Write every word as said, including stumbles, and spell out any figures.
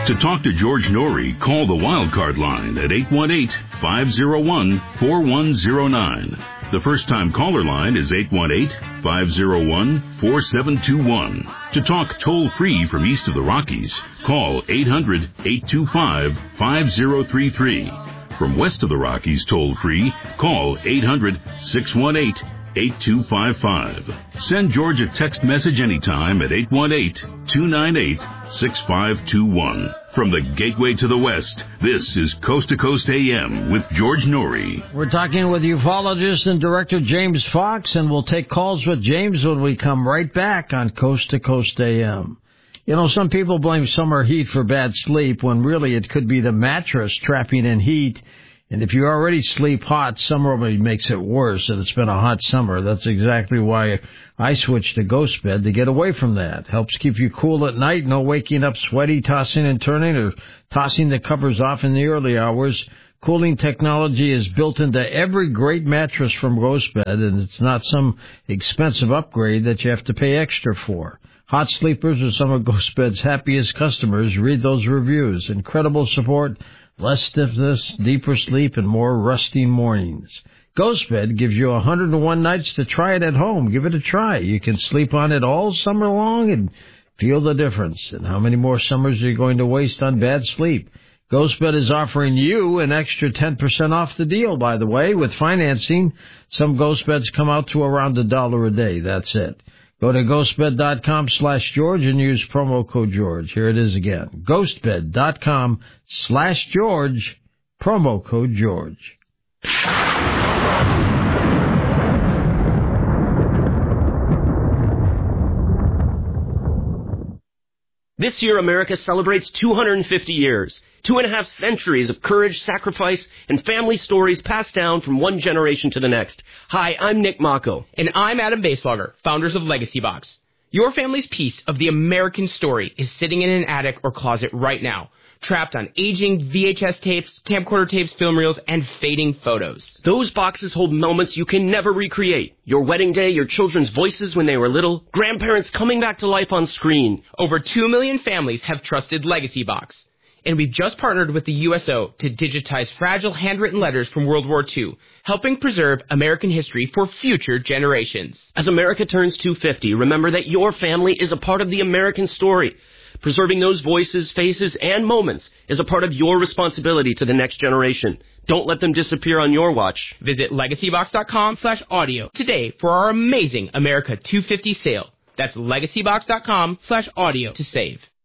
To talk to George Norrie, call the Wildcard line at eight one eight, five oh one, four one oh nine. The first-time caller line is eight one eight, five oh one, four seven two one. To talk toll-free from east of the Rockies, call eight hundred, eight two five, five oh three three. From west of the Rockies toll-free, call eight hundred, six one eight, eight two five five. Send George a text message anytime at eight one eight, two nine eight, six five two one. From the gateway to the west, this is Coast to Coast A M with George Norrie. We're talking with ufologist and director James Fox, and we'll take calls with James when we come right back on Coast to Coast A M. You know, some people blame summer heat for bad sleep when really it could be the mattress trapping in heat. And if you already sleep hot, summer only makes it worse, and it's been a hot summer. That's exactly why I switched to Ghost Bed, to get away from that. Helps keep you cool at night, no waking up sweaty, tossing and turning, or tossing the covers off in the early hours. Cooling technology is built into every great mattress from Ghost Bed, and it's not some expensive upgrade that you have to pay extra for. Hot sleepers are some of Ghost Bed's happiest customers. Read those reviews. Incredible support, less stiffness, deeper sleep, and more resting mornings. Ghost Bed gives you one hundred one nights to try it at home. Give it a try. You can sleep on it all summer long and feel the difference. And how many more summers are you going to waste on bad sleep? Ghost Bed is offering you an extra ten percent off the deal, by the way, with financing. Some Ghost Beds come out to around a dollar a day. That's it. Go to ghostbed.com slash George and use promo code George. Here it is again. ghostbed.com slash George, promo code George. This year, America celebrates two hundred fifty years, two and a half centuries of courage, sacrifice, and family stories passed down from one generation to the next. Hi, I'm Nick Mako. And I'm Adam Baselogger, founders of Legacy Box. Your family's piece of the American story is sitting in an attic or closet right now, trapped on aging V H S tapes, camcorder tapes, film reels, and fading photos. Those boxes hold moments you can never recreate. Your wedding day, your children's voices when they were little, grandparents coming back to life on screen. Over two million families have trusted Legacy Box. And we've just partnered with the U S O to digitize fragile handwritten letters from World War Two, helping preserve American history for future generations. As America turns two hundred fifty, remember that your family is a part of the American story. Preserving those voices, faces, and moments is a part of your responsibility to the next generation. Don't let them disappear on your watch. Visit legacybox.com slash audio today for our amazing America two hundred fifty sale. That's legacybox.com slash audio to save.